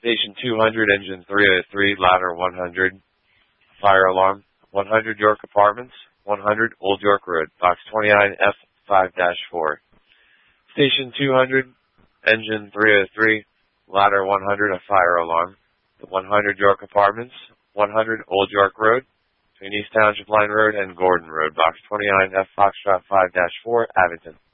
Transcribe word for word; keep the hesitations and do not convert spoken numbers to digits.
Station two hundred, engine three oh three, ladder one hundred, fire alarm. one hundred York Apartments, one hundred Old York Road, box twenty-nine F five dash four. Station two hundred, engine three oh three, ladder one hundred, a fire alarm. one hundred York Apartments, one hundred Old York Road, between East Township Line Road and Gordon Road, box twenty-nine F Foxtrot five dash four, Abington.